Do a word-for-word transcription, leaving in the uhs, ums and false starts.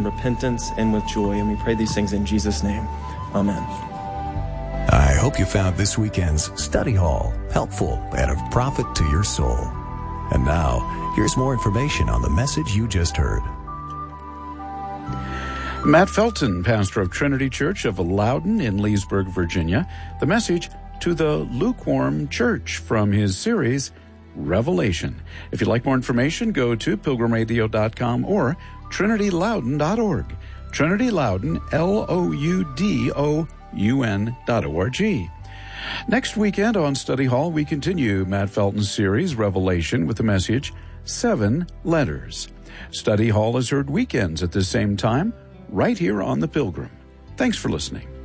repentance and with joy. And we pray these things in Jesus' name. Amen. I hope you found this weekend's study hall helpful and of profit to your soul. And now, here's more information on the message you just heard. Matt Felton, pastor of Trinity Church of Loudon in Leesburg, Virginia. The message to the lukewarm church from his series, Revelation. If you'd like more information, go to pilgrim radio dot com or trinity loudon dot org. Trinity Loudon, L O U D O U N dot O R G. Next weekend on Study Hall, we continue Matt Felton's series, Revelation, with the message, Seven Letters. Study Hall is heard weekends at the same time, right here on The Pilgrim. Thanks for listening.